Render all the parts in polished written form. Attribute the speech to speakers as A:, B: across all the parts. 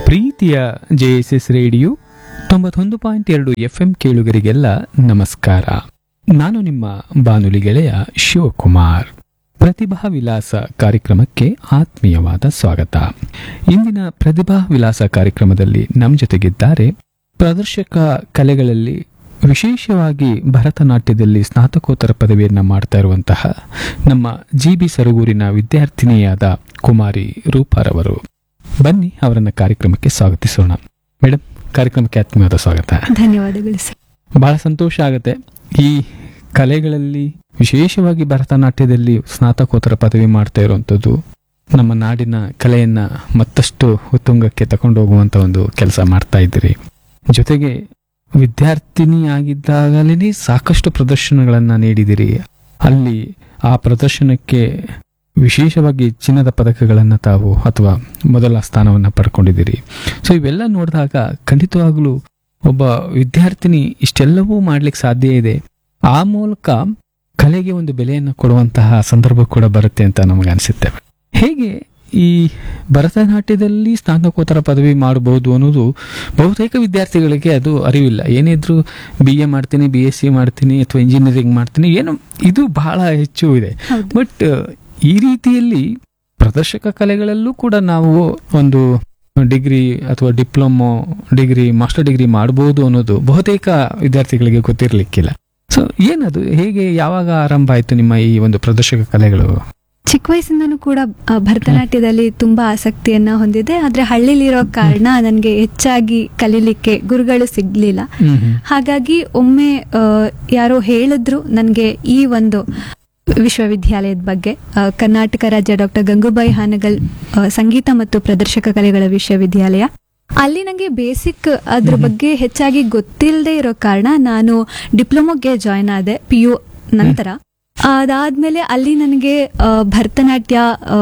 A: ಪ್ರೀತಿಯ JSS radio 91.2 FM ಕೇಳುಗರಿಗೆಲ್ಲ ನಮಸ್ಕಾರ. ನಾನು ನಿಮ್ಮ ಬಾನುಲಿ ಗೆಳೆಯ ಶಿವಕುಮಾರ್. ಪ್ರತಿಭಾ ವಿಲಾಸ ಕಾರ್ಯಕ್ರಮಕ್ಕೆ ಆತ್ಮೀಯವಾದ ಸ್ವಾಗತ. ಇಂದಿನ ಪ್ರತಿಭಾ ವಿಲಾಸ ಕಾರ್ಯಕ್ರಮದಲ್ಲಿ ನಮ್ಮ ಜೊತೆಗಿದ್ದಾರೆ ಪ್ರದರ್ಶಕ ಕಲೆಗಳಲ್ಲಿ ವಿಶೇಷವಾಗಿ ಭರತನಾಟ್ಯದಲ್ಲಿ ಸ್ನಾತಕೋತ್ತರ ಪದವಿಯನ್ನ ಮಾಡ್ತಾ ಇರುವಂತಹ ನಮ್ಮ GB ಸರಗೂರಿನ ವಿದ್ಯಾರ್ಥಿನಿಯಾದ ಕುಮಾರಿ ರೂಪಾರವರು. ಬನ್ನಿ ಅವರನ್ನ ಕಾರ್ಯಕ್ರಮಕ್ಕೆ ಸ್ವಾಗತಿಸೋಣ. ಮೇಡಮ್, ಕಾರ್ಯಕ್ರಮಕ್ಕೆ ಆತ್ಮೀಯವಾದ ಸ್ವಾಗತ.
B: ಧನ್ಯವಾದಗಳು ಸರ್.
A: ಬಹಳ ಸಂತೋಷ ಆಗುತ್ತೆ. ಈ ಕಲೆಗಳಲ್ಲಿ ವಿಶೇಷವಾಗಿ ಭರತನಾಟ್ಯದಲ್ಲಿ ಸ್ನಾತಕೋತ್ತರ ಪದವಿ ಮಾಡ್ತಾ ಇರುವಂಥದ್ದು ನಮ್ಮ ನಾಡಿನ ಕಲೆಯನ್ನ ಮತ್ತಷ್ಟು ಉತ್ತುಂಗಕ್ಕೆ ತಗೊಂಡು ಹೋಗುವಂತ ಒಂದು ಕೆಲಸ ಮಾಡ್ತಾ ಇದ್ದೀರಿ. ಜೊತೆಗೆ ವಿದ್ಯಾರ್ಥಿನಿಯಾಗಿದ್ದಾಗಲೇ ಸಾಕಷ್ಟು ಪ್ರದರ್ಶನಗಳನ್ನ ನೀಡಿದಿರಿ. ಅಲ್ಲಿ ಆ ಪ್ರದರ್ಶನಕ್ಕೆ ವಿಶೇಷವಾಗಿ ಚಿನ್ನದ ಪದಕಗಳನ್ನು ತಾವು ಅಥವಾ ಮೊದಲ ಸ್ಥಾನವನ್ನು ಪಡ್ಕೊಂಡಿದ್ದೀರಿ. ಸೊ ಇವೆಲ್ಲ ನೋಡಿದಾಗ ಖಂಡಿತವಾಗ್ಲೂ ಒಬ್ಬ ವಿದ್ಯಾರ್ಥಿನಿ ಇಷ್ಟೆಲ್ಲವೂ ಮಾಡ್ಲಿಕ್ಕೆ ಸಾಧ್ಯ ಇದೆ. ಆ ಮೂಲಕ ಕಲೆಗೆ ಒಂದು ಬೆಲೆಯನ್ನು ಕೊಡುವಂತಹ ಸಂದರ್ಭ ಕೂಡ ಬರುತ್ತೆ ಅಂತ ನಮಗೆ ಅನಿಸುತ್ತೆ. ಹೇಗೆ ಈ ಭರತನಾಟ್ಯದಲ್ಲಿ ಸ್ನಾತಕೋತ್ತರ ಪದವಿ ಮಾಡಬಹುದು ಅನ್ನೋದು ಬಹುತೇಕ ವಿದ್ಯಾರ್ಥಿಗಳಿಗೆ ಅದು ಅರಿವಿಲ್ಲ. ಏನಿದ್ರು BA ಮಾಡ್ತೀನಿ, BSc ಮಾಡ್ತೀನಿ ಅಥವಾ ಇಂಜಿನಿಯರಿಂಗ್ ಮಾಡ್ತೀನಿ, ಏನು ಇದು ಬಹಳ ಹೆಚ್ಚು ಇದೆ. ಬಟ್ ಈ ರೀತಿಯಲ್ಲಿ ಪ್ರದರ್ಶಕ ಕಲೆಗಳಲ್ಲೂ ಕೂಡ ನಾವು ಒಂದು ಡಿಗ್ರಿ ಅಥವಾ ಡಿಪ್ಲೊಮೊ ಡಿಗ್ರಿ, ಮಾಸ್ಟರ್ ಡಿಗ್ರಿ ಮಾಡಬಹುದು ಅನ್ನೋದು ಬಹುತೇಕ ವಿದ್ಯಾರ್ಥಿಗಳಿಗೆ ಗೊತ್ತಿರಲಿಕ್ಕಿಲ್ಲ. ಸೊ ಏನದು, ಹೇಗೆ, ಯಾವಾಗ ಆರಂಭ ಆಯ್ತು ನಿಮ್ಮ ಈ ಒಂದು ಪ್ರದರ್ಶಕ ಕಲೆಗಳು?
B: ಚಿಕ್ಕ ವಯಸ್ಸಿಂದನೂ ಕೂಡ ಭರತನಾಟ್ಯದಲ್ಲಿ ತುಂಬಾ ಆಸಕ್ತಿಯನ್ನ ಹೊಂದಿದೆ. ಆದ್ರೆ ಹಳ್ಳಿಲಿರೋ ಕಾರಣ ನನಗೆ ಹೆಚ್ಚಾಗಿ ಕಲೀಲಿಕ್ಕೆ ಗುರುಗಳು ಸಿಗ್ಲಿಲ್ಲ. ಹಾಗಾಗಿ ಒಮ್ಮೆ ಯಾರೋ ಹೇಳಿದ್ರು ನನಗೆ ಈ ಒಂದು ವಿಶ್ವವಿದ್ಯಾಲಯದ ಬಗ್ಗೆ, ಕರ್ನಾಟಕ ರಾಜ್ಯ ಡಾಕ್ಟರ್ ಗಂಗೂಬಾಯಿ ಹಾನಗಲ್ ಸಂಗೀತ ಮತ್ತು ಪ್ರದರ್ಶಕ ಕಲೆಗಳ ವಿಶ್ವವಿದ್ಯಾಲಯ. ಅಲ್ಲಿ ನನಗೆ ಬೇಸಿಕ್ ಅದ್ರ ಬಗ್ಗೆ ಹೆಚ್ಚಾಗಿ ಗೊತ್ತಿಲ್ಲದೆ ಇರೋ ಕಾರಣ ನಾನು ಡಿಪ್ಲೊಮೊಗೆ ಜಾಯ್ನ್ ಆದೆ PU ನಂತರ. ಅದಾದ್ಮೇಲೆ ಅಲ್ಲಿ ನನಗೆ ಭರತನಾಟ್ಯ,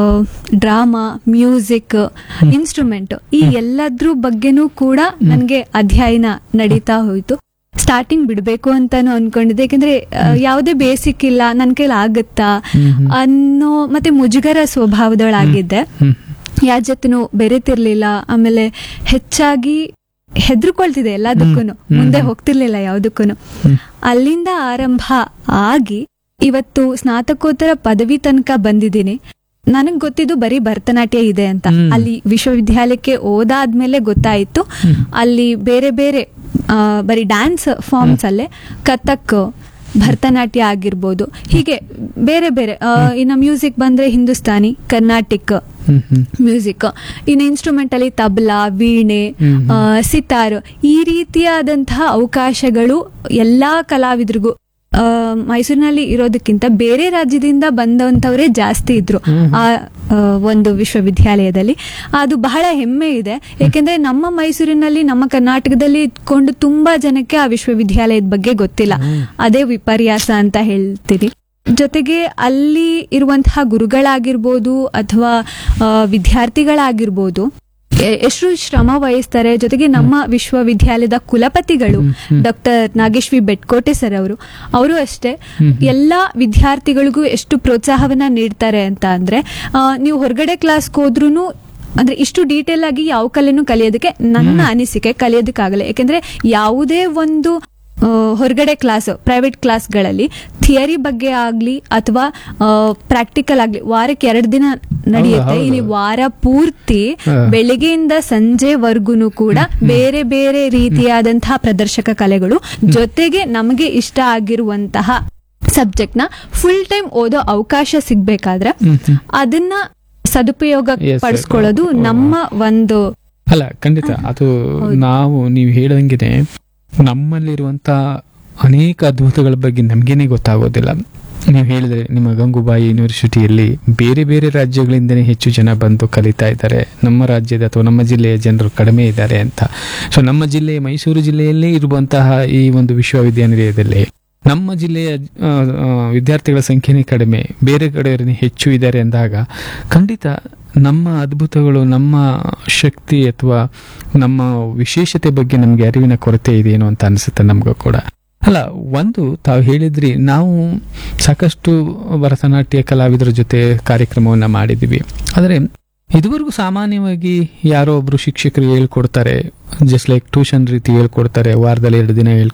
B: ಡ್ರಾಮಾ, ಮ್ಯೂಸಿಕ್, ಇನ್ಸ್ಟ್ರೂಮೆಂಟ್ ಈ ಎಲ್ಲದ್ರ ಬಗ್ಗೆನೂ ಕೂಡ ನನಗೆ ಅಧ್ಯಯನ ನಡೀತಾ ಹೋಯ್ತು. ಸ್ಟಾರ್ಟಿಂಗ್ ಬಿಡ್ಬೇಕು ಅಂತಾನು ಅನ್ಕೊಂಡಿದ್ದೆ, ಯಾಕಂದ್ರೆ ಯಾವುದೇ ಬೇಸಿಕ್ ಇಲ್ಲ, ನನ್ ಕೈಲಿ ಆಗುತ್ತಾ ಅನ್ನೋ ಮತ್ತೆ ಮುಜುಗರ ಸ್ವಭಾವದೊಳಾಗಿದ್ದೆ. ಯಾರ ಜೊತೆನೂ ಬೆರೆತಿರ್ಲಿಲ್ಲ. ಆಮೇಲೆ ಹೆಚ್ಚಾಗಿ ಹೆದರ್ಕೊಳ್ತಿದೆ ಎಲ್ಲದಕ್ಕೂ, ಮುಂದೆ ಹೋಗ್ತಿರ್ಲಿಲ್ಲ ಯಾವುದಕ್ಕೂ. ಅಲ್ಲಿಂದ ಆರಂಭ ಆಗಿ ಇವತ್ತು ಸ್ನಾತಕೋತ್ತರ ಪದವಿ ತನಕ ಬಂದಿದ್ದೀನಿ. ನನಗ್ ಗೊತ್ತಿದ್ದು ಬರೀ ಭರತನಾಟ್ಯ ಇದೆ ಅಂತ. ಅಲ್ಲಿ ವಿಶ್ವವಿದ್ಯಾಲಯಕ್ಕೆ ಓದಾದ್ಮೇಲೆ ಗೊತ್ತಾಯ್ತು ಅಲ್ಲಿ ಬೇರೆ ಬೇರೆ ಬರೀ ಡ್ಯಾನ್ಸ್ ಫಾರ್ಮ್ಸ್ ಅಲ್ಲೇ ಕಥಕ್, ಭರತನಾಟ್ಯ ಆಗಿರ್ಬೋದು, ಹೀಗೆ ಬೇರೆ ಬೇರೆ. ಇನ್ನು ಮ್ಯೂಸಿಕ್ ಬಂದ್ರೆ ಹಿಂದೂಸ್ತಾನಿ, ಕರ್ನಾಟಿಕ್ ಮ್ಯೂಸಿಕ್, ಇನ್ನು ಇನ್ಸ್ಟ್ರೂಮೆಂಟ್ ಅಲ್ಲಿ ತಬಲಾ, ವೀಣೆ, ಸಿತಾರ್, ಈ ರೀತಿಯಾದಂತಹ ಅವಕಾಶಗಳು ಎಲ್ಲಾ ಕಲಾವಿದರಿಗೂ ಮೈಸೂರಿನಲ್ಲಿ ಇರೋದಕ್ಕಿಂತ ಬೇರೆ ರಾಜ್ಯದಿಂದ ಬಂದಂತವರೇ ಜಾಸ್ತಿ ಇದ್ರು ಆ ಒಂದು ವಿಶ್ವವಿದ್ಯಾಲಯದಲ್ಲಿ. ಅದು ಬಹಳ ಹೆಮ್ಮೆ ಇದೆ, ಯಾಕೆಂದ್ರೆ ನಮ್ಮ ಮೈಸೂರಿನಲ್ಲಿ, ನಮ್ಮ ಕರ್ನಾಟಕದಲ್ಲಿ ಇದ್ಕೊಂಡು ತುಂಬಾ ಜನಕ್ಕೆ ಆ ವಿಶ್ವವಿದ್ಯಾಲಯದ ಬಗ್ಗೆ ಗೊತ್ತಿಲ್ಲ. ಅದೇ ವಿಪರ್ಯಾಸ ಅಂತ ಹೇಳ್ತೀನಿ. ಜೊತೆಗೆ ಅಲ್ಲಿ ಇರುವಂತಹ ಗುರುಗಳಾಗಿರ್ಬೋದು ಅಥವಾ ವಿದ್ಯಾರ್ಥಿಗಳಾಗಿರ್ಬೋದು ಎಷ್ಟು ಶ್ರಮ ವಹಿಸ್ತಾರೆ. ಜೊತೆಗೆ ನಮ್ಮ ವಿಶ್ವವಿದ್ಯಾಲಯದ ಕುಲಪತಿಗಳು ಡಾಕ್ಟರ್ ನಾಗೇಶ್ ವಿ ಬೆಟ್ಕೋಟೆ ಸರ್ ಅವರು ಅಷ್ಟೇ ಎಲ್ಲಾ ವಿದ್ಯಾರ್ಥಿಗಳಿಗೂ ಎಷ್ಟು ಪ್ರೋತ್ಸಾಹವನ್ನ ನೀಡ್ತಾರೆ ಅಂತ ಅಂದ್ರೆ, ನೀವು ಹೊರಗಡೆ ಕ್ಲಾಸ್ಗೆ ಹೋದ್ರೂ ಅಂದ್ರೆ ಇಷ್ಟು ಡೀಟೇಲ್ ಆಗಿ ಯಾವ ಕಲೆನೂ ಕಲಿಯೋದಕ್ಕೆ ನನ್ನ ಅನಿಸಿಕೆ ಕಲಿಯೋದಕ್ಕಾಗಲ್ಲ. ಯಾಕಂದ್ರೆ ಯಾವುದೇ ಒಂದು ಹೊರಗಡೆ ಕ್ಲಾಸ್, ಪ್ರೈವೇಟ್ ಕ್ಲಾಸ್ಗಳಲ್ಲಿ ಥಿಯರಿ ಬಗ್ಗೆ ಆಗ್ಲಿ ಅಥವಾ ಪ್ರಾಕ್ಟಿಕಲ್ ಆಗ್ಲಿ ವಾರಕ್ಕೆ 2 ದಿನ ನಡೆಯುತ್ತೆ. ಇಲ್ಲಿ ವಾರ ಪೂರ್ತಿ ಬೆಳಿಗ್ಗೆಯಿಂದ ಸಂಜೆವರೆಗೂ ಕೂಡ ಬೇರೆ ಬೇರೆ ರೀತಿಯಾದಂತಹ ಪ್ರದರ್ಶಕ ಕಲೆಗಳು, ಜೊತೆಗೆ ನಮಗೆ ಇಷ್ಟ ಆಗಿರುವಂತಹ ಸಬ್ಜೆಕ್ಟ್ ನ ಫುಲ್ ಟೈಮ್ ಓದೋ ಅವಕಾಶ ಸಿಗ್ಬೇಕಾದ್ರೆ ಅದನ್ನ ಸದುಪಯೋಗ ಪಡಿಸ್ಕೊಳ್ಳೋದು ನಮ್ಮ ಒಂದು
A: ಅಲ್ಲ. ಖಂಡಿತ ಅದು ನೀವು ಹೇಳಂಗಿದೆ, ನಮ್ಮಲ್ಲಿರುವಂತ ಅನೇಕ ಅದ್ಭುತಗಳ ಬಗ್ಗೆ ನಮಗೇನೆ ಗೊತ್ತಾಗೋದಿಲ್ಲ. ನೀವು ಹೇಳಿದ್ರೆ ನಿಮ್ಮ ಗಂಗೂಬಾಯಿ ಯೂನಿವರ್ಸಿಟಿಯಲ್ಲಿ ಬೇರೆ ಬೇರೆ ರಾಜ್ಯಗಳಿಂದನೇ ಹೆಚ್ಚು ಜನ ಬಂದು ಕಲಿತಾ ಇದ್ದಾರೆ, ನಮ್ಮ ರಾಜ್ಯದ ಅಥವಾ ನಮ್ಮ ಜಿಲ್ಲೆಯ ಜನರು ಕಡಿಮೆ ಇದ್ದಾರೆ ಅಂತ. ಸೊ ನಮ್ಮ ಜಿಲ್ಲೆಯ ಮೈಸೂರು ಜಿಲ್ಲೆಯಲ್ಲೇ ಇರುವಂತಹ ಈ ಒಂದು ವಿಶ್ವವಿದ್ಯಾನಿಲಯದಲ್ಲಿ ನಮ್ಮ ಜಿಲ್ಲೆಯ ವಿದ್ಯಾರ್ಥಿಗಳ ಸಂಖ್ಯೆನೇ ಕಡಿಮೆ, ಬೇರೆ ಕಡೆ ಹೆಚ್ಚು ಇದ್ದಾರೆ ಅಂದಾಗ ಖಂಡಿತ ನಮ್ಮ ಅದ್ಭುತಗಳು, ನಮ್ಮ ಶಕ್ತಿ ಅಥವಾ ನಮ್ಮ ವಿಶೇಷತೆ ಬಗ್ಗೆ ನಮಗೆ ಅರಿವಿನ ಕೊರತೆ ಇದೆಯೇನೋ ಅಂತ ಅನಿಸುತ್ತೆ ನಮಗೂ ಕೂಡ. ಅಲ್ಲ, ಒಂದು ತಾವು ಹೇಳಿದ್ರಿ, ನಾವು ಸಾಕಷ್ಟು ಭರತನಾಟ್ಯ ಕಲಾವಿದರ ಜೊತೆ ಕಾರ್ಯಕ್ರಮವನ್ನು ಮಾಡಿದ್ವಿ. ಆದರೆ ಇದುವರೆಗೂ ಸಾಮಾನ್ಯವಾಗಿ ಯಾರೋ ಒಬ್ರು ಶಿಕ್ಷಕರು ಹೇಳ್ಕೊಡ್ತಾರೆ, ಜಸ್ಟ್ ಲೈಕ್ ಟ್ಯೂಷನ್ ರೀತಿ ಹೇಳ್ಕೊಡ್ತಾರೆ, ವಾರದಲ್ಲಿ 2 ದಿನ